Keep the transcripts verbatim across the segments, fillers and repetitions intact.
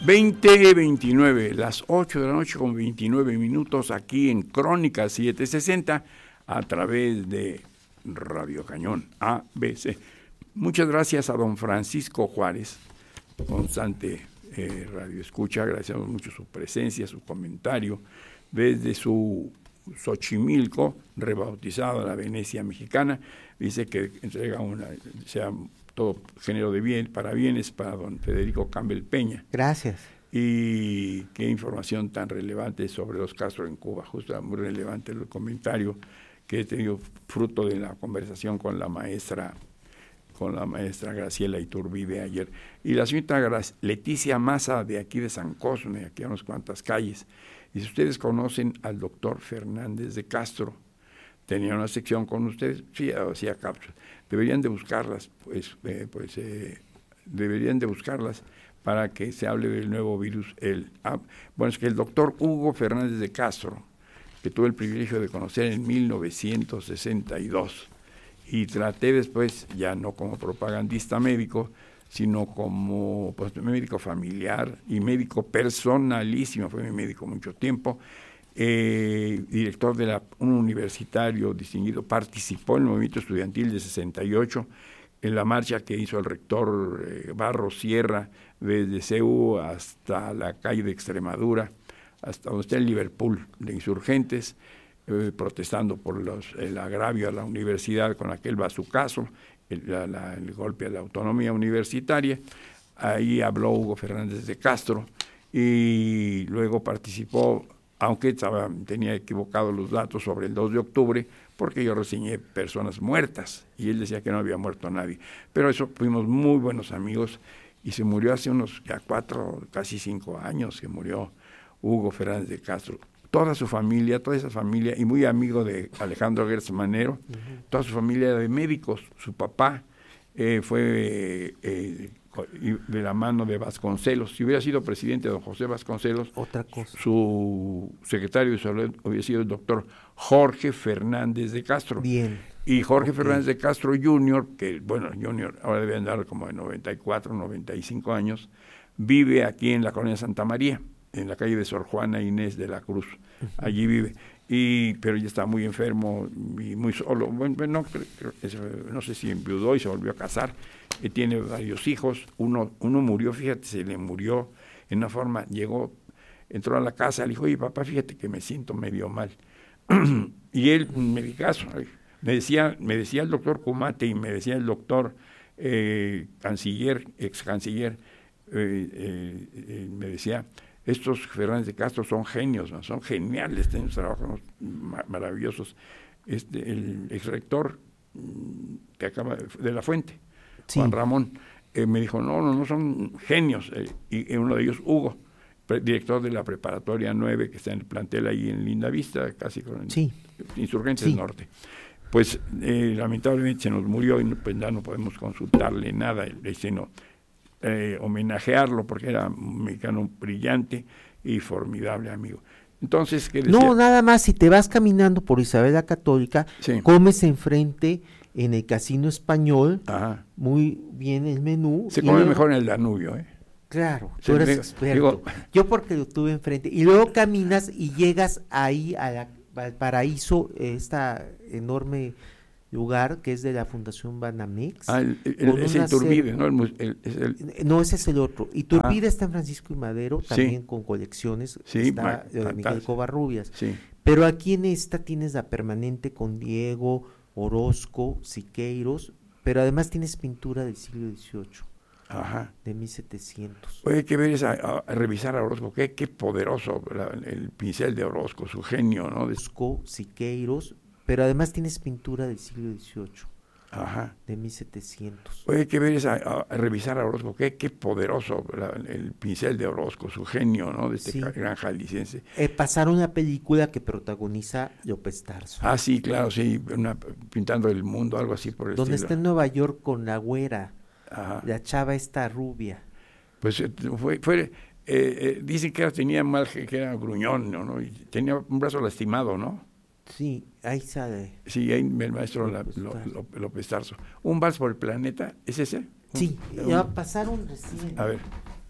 veinte veintinueve, las ocho de la noche con veintinueve minutos aquí en Crónica setecientos sesenta a través de Radio Cañón A B C. Muchas gracias a don Francisco Juárez, constante eh, radio escucha, agradecemos mucho su presencia, su comentario desde su Xochimilco, rebautizado la Venecia mexicana. Dice que entrega una, sea todo género de bien, para bienes para don Federico Campbell Peña. Gracias. Y qué información tan relevante sobre los Castro en Cuba, justo muy relevante el comentario que he tenido fruto de la conversación con la maestra con la maestra Graciela Iturbide ayer. Y la señorita Gra- Leticia Maza, de aquí de San Cosme, aquí a unas cuantas calles. Y si ustedes conocen al doctor Fernández de Castro, tenía una sección con ustedes, sí, hacía cápsulas. Deberían de buscarlas, pues, eh, pues eh, deberían de buscarlas para que se hable del nuevo virus. El, ah, bueno, es que el doctor Hugo Fernández de Castro, que tuve el privilegio de conocer en mil novecientos sesenta y dos, y traté después, ya no como propagandista médico, sino como pues, médico familiar y médico personalísimo, fue mi médico mucho tiempo, eh, director de la, un universitario distinguido, participó en el movimiento estudiantil de sesenta y ocho, en la marcha que hizo el rector eh, Barros Sierra, desde C E U hasta la calle de Extremadura, hasta donde está el Liverpool de insurgentes, eh, protestando por los, el agravio a la universidad con aquel bazucazo, el, la, la, el golpe a la autonomía universitaria. Ahí habló Hugo Fernández de Castro y luego participó, aunque estaba, tenía equivocados los datos sobre el dos de octubre, porque yo reseñé personas muertas y él decía que no había muerto nadie. Pero eso, fuimos muy buenos amigos y se murió hace unos ya cuatro, casi cinco años que murió Hugo Fernández de Castro. Toda su familia, toda esa familia, y muy amigo de Alejandro Gertz Manero, uh-huh. Toda su familia de médicos. Su papá eh, fue eh, de la mano de Vasconcelos. Si hubiera sido presidente don José Vasconcelos, otra cosa. Su secretario de salud hubiera sido el doctor Jorge Fernández de Castro. Bien. Y Jorge okay. Fernández de Castro junior, que bueno, junior ahora debe andar como de noventa y cuatro, noventa y cinco años, vive aquí en la colonia Santa María, en la calle de Sor Juana Inés de la Cruz. Uh-huh. Allí vive. Y pero ya está muy enfermo y muy solo. Bueno, no, no sé si enviudó y se volvió a casar. Eh, tiene varios hijos. Uno, uno murió, fíjate, se le murió en una forma, llegó, entró a la casa, le dijo, oye papá, fíjate que me siento medio mal. Y él, me di caso, me decía, me decía el doctor Cumate y me decía el doctor eh, canciller, ex canciller, eh, eh, eh, me decía, estos Fernández de Castro son genios, ¿no? Son geniales, tienen trabajos maravillosos. Este, el ex rector que acaba de la Fuente, sí. Juan Ramón, eh, me dijo, no, no, no son genios. Eh, y, y uno de ellos, Hugo, pre- director de la preparatoria nueve, que está en el plantel ahí en Lindavista, casi con sí. Insurgentes sí. Norte. Pues eh, lamentablemente se nos murió y pues ya no podemos consultarle nada, sino Eh, homenajearlo porque era un mexicano brillante y formidable amigo. Entonces, ¿qué decía? No, nada más, si te vas caminando por Isabel la Católica, sí. Comes enfrente en el Casino Español, ajá. Muy bien el menú. Se come luego, mejor en el Danubio, ¿eh? Claro, Se tú eres digo, experto. Digo, yo porque lo tuve enfrente. Y luego caminas y llegas ahí a la, al paraíso, esta enorme lugar que es de la Fundación Banamex. Ah, el, el, el, es el Iturbide, ¿no? El, el, es el... No, ese es el otro. Iturbide ah. está en Francisco y Madero, también sí. Con colecciones. Sí, está de Miguel Covarrubias. Sí. Pero aquí en esta tienes la permanente con Diego, Orozco, Siqueiros, pero además tienes pintura del siglo dieciocho. Ajá. De mil setecientos. Oye, hay que ver esa, a, a revisar a Orozco, qué, qué poderoso la, el pincel de Orozco, su genio, ¿no? De... Orozco, Siqueiros, pero además tienes pintura del siglo dieciocho. Ajá. De mil setecientos. Oye, hay que ver esa, a, a revisar a Orozco, qué, qué poderoso la, el pincel de Orozco, su genio, ¿no? De este sí. gran jalisciense. Eh, pasaron una película que protagoniza López Tarso. Ah, sí, claro, sí, una, pintando el mundo, algo así por el Donde estilo. está en Nueva York con la güera, ajá. La chava esta rubia. Pues fue, fue eh, eh, dicen que era, tenía mal, que era gruñón, ¿no? ¿no? Y tenía un brazo lastimado, ¿no? Sí, ahí sale. Sí, ahí el maestro López, la, lo, lo, López Tarso. ¿Un vals por el planeta? ¿Es ese? Sí, un, ya un, pasaron recién. A ver.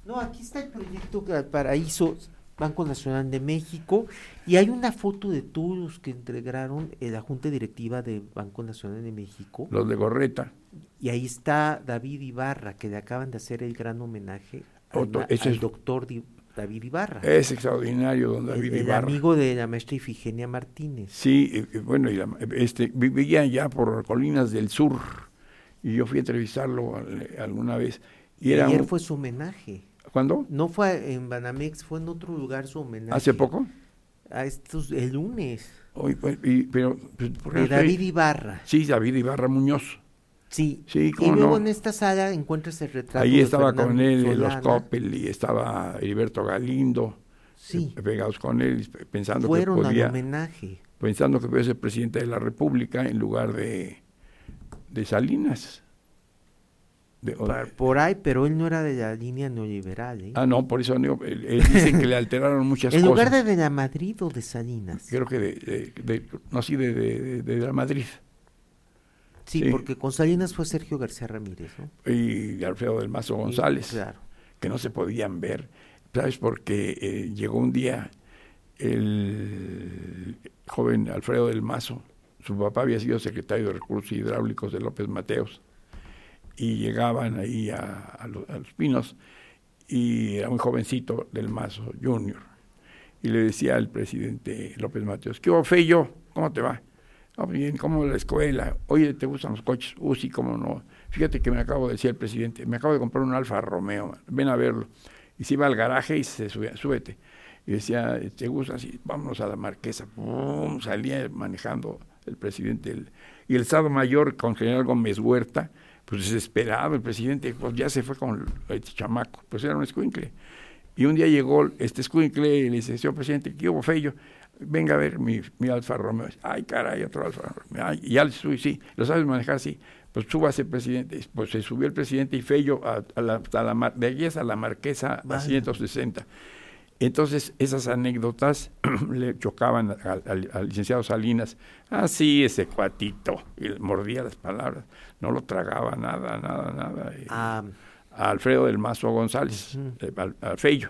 No, aquí está el proyecto Valparaíso, Banco Nacional de México, y hay una foto de todos los que integraron eh, la Junta Directiva de Banco Nacional de México. Los de Gorreta. Y ahí está David Ibarra, que le acaban de hacer el gran homenaje Otro, al, ese al es, doctor Di, David Ibarra. Es extraordinario, don David el, el Ibarra. amigo de la maestra Ifigenia Martínez. Sí, eh, bueno, y la, este, vivía ya por Colinas del Sur, y yo fui a entrevistarlo al, alguna vez. Y era ayer un, fue su homenaje. ¿Cuándo? No fue en Banamex, fue en otro lugar su homenaje. ¿Hace poco? A estos, el lunes. Hoy, pues, y, pero, pues, ¿por qué De no David estoy? Ibarra. Sí, David Ibarra Muñoz. Sí, Sí, y cómo luego no. en esta sala encuentras el retrato Ahí de estaba Fernando con él Solana. los Coppel, y estaba Heriberto Galindo, Sí, eh, pegados con él, pensando fueron que podía, al homenaje. pensando que podía ser presidente de la República en lugar de, de Salinas. De, o Por, de, por ahí, pero él no era de la línea neoliberal. ¿eh? ah, no, por eso no, él, él dicen que le alteraron muchas en cosas. lugar de de la Madrid o de Salinas. Creo que de, de, de no, sí, de, de, de, de la Madrid. Sí, sí, porque con Salinas fue Sergio García Ramírez, ¿no? Y Alfredo del Mazo González, Sí, claro. que no se podían ver. ¿Sabes? Porque eh, llegó un día el joven Alfredo del Mazo, su papá había sido secretario de Recursos Hidráulicos de López Mateos, y llegaban ahí a, a, los, a los Pinos, y era muy jovencito del Mazo Junior, y le decía al presidente López Mateos: ¿qué hubo, Feyo? ¿Cómo te va? Oh, bien, ¿cómo la escuela? Oye, ¿te gustan los coches? Uh, sí, cómo no. Fíjate que me acabo de decir el presidente, me acabo de comprar un Alfa Romeo, man. Ven a verlo. Y se iba al garaje y se subía, súbete. Y decía: ¿te gusta? Sí, vámonos a la Marquesa. ¡Pum! Salía manejando el presidente. El, y el Estado Mayor con General Gómez Huerta, pues desesperado, el presidente, pues ya se fue con el chamaco, pues era un escuincle. Y un día llegó este escuincle y le dice: señor presidente, ¿qué hubo, Feyo? Venga a ver mi, mi Alfa Romeo. Ay, caray, otro Alfa Romeo. Ay, y ya le subí, sí, lo sabes manejar, sí. Pues súbase, presidente. Pues se subió el presidente y Feyo a, a la, a la, de allí a la Marquesa, vale, a ciento sesenta. Entonces, esas anécdotas le chocaban al, al, al licenciado Salinas. Ah, sí, ese cuatito. Y mordía las palabras. No lo tragaba nada, nada, nada. Ah. A Alfredo del Mazo González, uh-huh. al, al Feyo.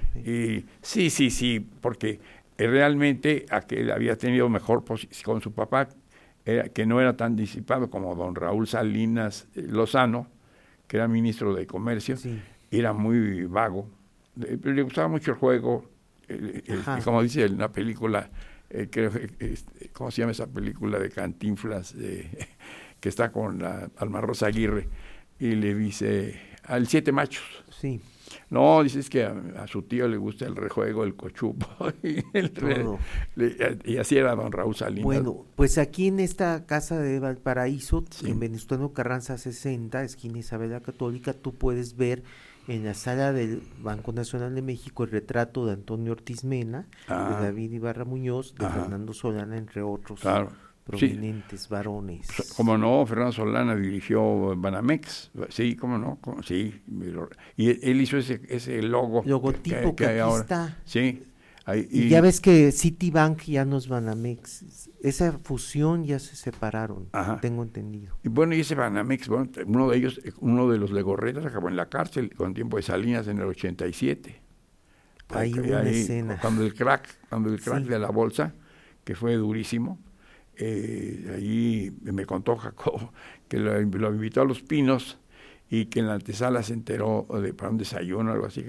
Y sí, sí, sí, porque realmente aquel había tenido mejor posición con su papá, era, que no era tan disipado como don Raúl Salinas Lozano, que era ministro de Comercio, sí. Era muy vago, pero le gustaba mucho el juego, eh, eh, como dice en la película, eh, creo, eh, ¿cómo se llama esa película de Cantinflas? Eh, que está con la Alma Rosa Aguirre, y le dice: al Siete Machos. Sí. No, dices que a, a su tío le gusta el rejuego, el cochupo, y, el re, le, y así era don Raúl Salinas. Bueno, pues aquí en esta casa de Valparaíso, sí, en Venustiano Carranza sesenta, esquina Isabel la Católica, tú puedes ver en la sala del Banco Nacional de México el retrato de Antonio Ortiz Mena, ah, de David Ibarra Muñoz, de ajá, Fernando Solana, entre otros. Claro. Prominentes, sí, varones. Como no, Fernando Solana dirigió Banamex, sí, cómo no, como, sí, y él hizo ese ese logo. Logotipo que, que, que aquí ahora está. Sí. Ahí, y, y ya ves que Citibank ya no es Banamex, esa fusión ya se separaron, ajá, tengo entendido. Y bueno, y ese Banamex, bueno, uno de ellos, uno de los Legorretas acabó en la cárcel con tiempo de Salinas en el ochenta y siete. Hay una ahí, escena. Cuando el crack, cuando el crack, sí, de la bolsa, que fue durísimo. Eh, ahí me contó Jacobo que lo, lo invitó a Los Pinos y que en la antesala se enteró de, para un desayuno o algo así,